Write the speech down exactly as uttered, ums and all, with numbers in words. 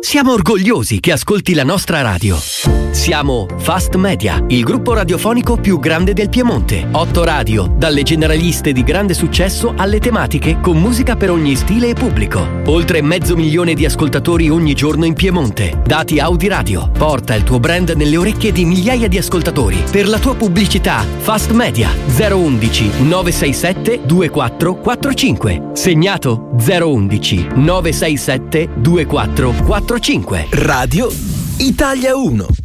Siamo orgogliosi che ascolti la nostra radio. Siamo Fast Media, il gruppo radiofonico più grande del Piemonte. Otto radio, dalle generaliste di grande successo alle tematiche con musica per ogni stile e pubblico. Oltre mezzo milione di ascoltatori ogni giorno in Piemonte. Dati Audi Radio. Porta il tuo brand nelle orecchie di migliaia di ascoltatori. Per la tua pubblicità, Fast Media zero undici nove sei sette due quattro quattro cinque. Segnato zero undici nove sei sette due quattro quattro cinque. Radio Italia uno.